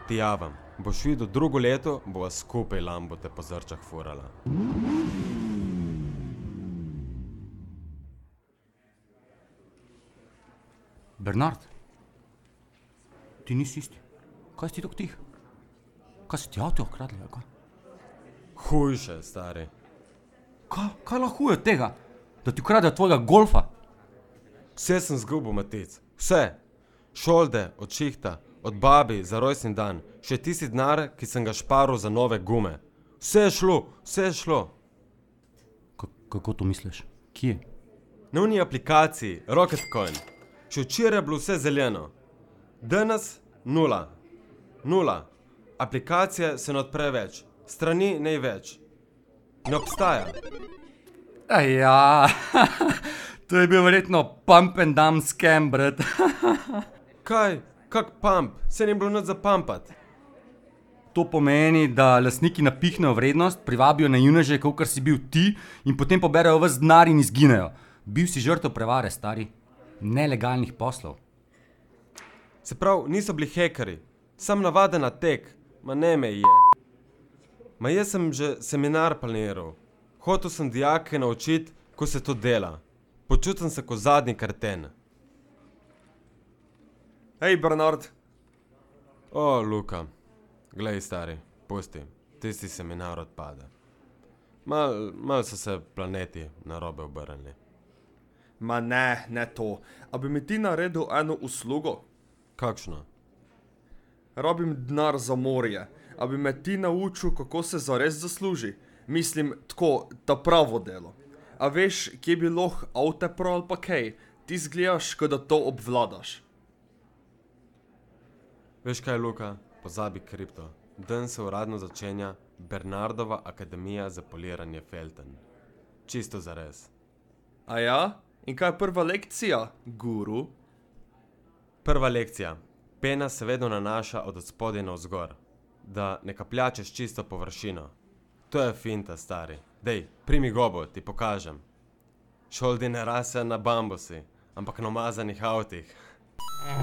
Ti javam, boš videl drugo leto, bova skupaj lambote po Zrčah furala. Bernard, ti nisi isti. Kaj si ti tako tih? Kaj si ti avto okradli, ali kaj? Hujše, stari. Kaj lahko je od tega? Da ti ukradejo tvojega golfa? Vse sem zgubil, Matic. Vse. Šolde, od šihta, od babi za rojstni dan, še tisti denar, ki sem ga šparil za nove gume. Vse je šlo. Kako to misliš? Kje? Na uni aplikaciji, Rocketcoin. Še včeraj je bilo vse zeleno. Danes 0. Aplikacije se ne odpre več. Strani ne več. Ne obstaja. Ja, to je bil verjetno pump and dump scam, brat. Kaj? Kak pump? Se ni bilo nič za pumpat. To pomeni, da lastniki napihnejo vrednost, privabijo na juneže, kakor si bil ti, in potem poberajo ves denar in izginejo. Bil si žrtev prevare, stari. Nelegalnih poslov. Se pravi, niso bili hekeri. Sam navaden natek. Ma ne me je. Ma jaz sem že seminar planiral. Hotel sem dijake naučiti, ko se to dela. Počutim se kot zadnji kreten. Hej, Bernard. O, Luka. Glej, stari, pusti. Tisti seminar odpade. Mal so se planeti narobe obrnili. Ma ne to. A bi mi ti naredil eno uslugo? Kakšno? Rabim denar za morje. A bi me ti naučil, kako se zares zasluži? Mislim, tako, ta pravo delo. A veš, kje bi lahko avte prav ali pa kaj? Ti zgledaš, kot da to obvladaš. Veš kaj, Luka? Pozabi kripto. Dan se uradno začenja Bernardova akademija za poliranje felten. Čisto zares. A ja? In kaj je prva lekcija, guru? Prva lekcija. Pena se vedno nanaša od spodaj navzgor. Da ne kapljačeš čisto površino. To je finta, stari. Dej, primi gobo, ti pokažem. Šoldi ne rase na bambusi, ampak na umazanih avtih.